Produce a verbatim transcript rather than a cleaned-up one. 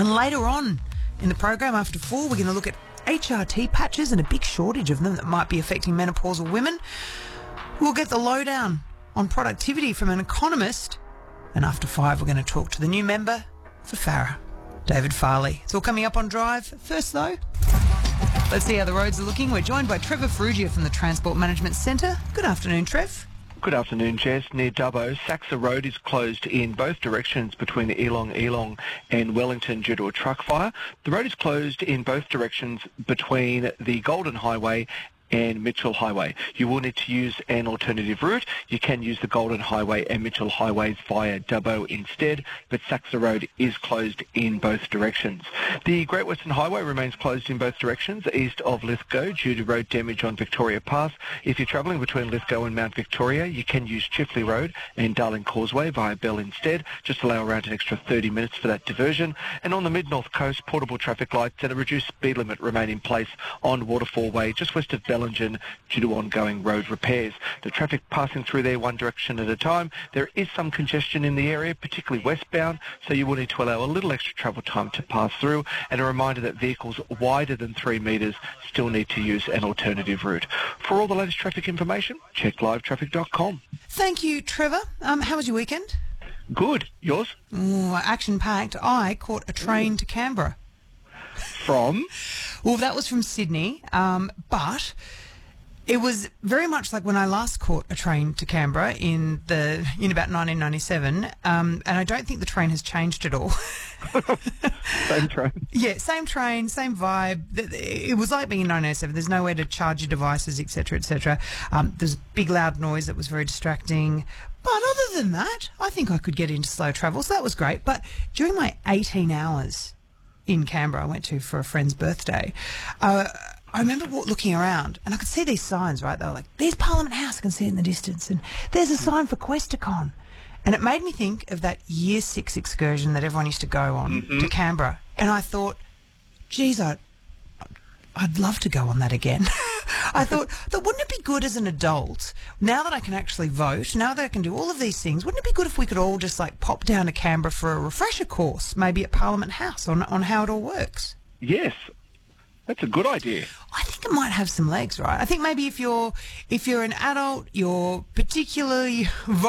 And later on in the program, after four, we're going to look at H R T patches and a big shortage of them that might be affecting menopausal women. We'll get the lowdown on productivity from an economist. And after five, we're going to talk to the new member for Farrer, David Farley. It's all coming up on Drive. First, though, let's see how the roads are looking. We're joined by Trevor Ferrugia from the Transport Management Centre. Good afternoon, Trev. Good afternoon, Jess. Near Dubbo, Saxa Road is closed in both directions between the Elong Elong and Wellington due to a truck fire. The road is closed in both directions between the Golden Highway and Mitchell Highway. You will need to use an alternative route. You can use the Golden Highway and Mitchell Highways via Dubbo instead, but Saxa Road is closed in both directions. The Great Western Highway remains closed in both directions east of Lithgow due to road damage on Victoria Pass. If you're travelling between Lithgow and Mount Victoria, you can use Chifley Road and Darling Causeway via Bell instead. Just allow around an extra thirty minutes for that diversion. And on the Mid-North Coast, portable traffic lights and a reduced speed limit remain in place on Waterfall Way just west of Bell due to ongoing road repairs. The traffic passing through there one direction at a time. There is some congestion in the area, particularly westbound, so you will need to allow a little extra travel time to pass through. And a reminder that vehicles wider than three metres still need to use an alternative route. For all the latest traffic information, check live traffic dot com. Thank you, Trevor. Um, how was your weekend? Good. Yours? Ooh, action-packed. I caught a train to Canberra. From? Well, that was from Sydney, um, but it was very much like when I last caught a train to Canberra in the in about nineteen ninety-seven, um, and I don't think the train has changed at all. Same train. Yeah, same train, same vibe. It was like being in nineteen ninety-seven. There's nowhere to charge your devices, et cetera, et cetera. Um, there's big loud noise that was very distracting. But other than that, I think I could get into slow travel, so that was great. But during my eighteen hours in Canberra, I went to for a friend's birthday, uh, I remember walk, looking around and I could see these signs, right? They were like, there's Parliament House, I can see it in the distance, and there's a sign for Questacon. And it made me think of that year six excursion that everyone used to go on mm-hmm. to Canberra. And I thought, geez, I, I'd love to go on that again. I thought, that wouldn't it be good as an adult, now that I can actually vote, now that I can do all of these things, wouldn't it be good if we could all just like pop down to Canberra for a refresher course, maybe at Parliament House, on, on how it all works? Yes. That's a good idea. I think it might have some legs, right? I think maybe if you're if you're an adult, you're particularly